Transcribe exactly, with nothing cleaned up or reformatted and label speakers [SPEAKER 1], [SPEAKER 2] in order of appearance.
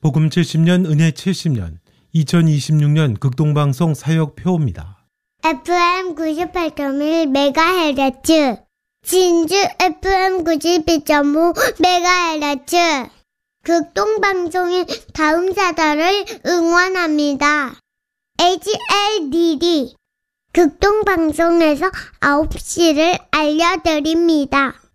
[SPEAKER 1] 복음 칠십 년 은혜 칠십 년 이천이십육 년 극동방송 사역표입니다.
[SPEAKER 2] 에프엠 구십팔 점 일 메가헤르츠 진주 에프엠 구십이 점 오 메가헤르츠 극동방송인 다음 사달을 응원합니다. 에이치엘디디 극동방송에서 아홉 시를 알려드립니다.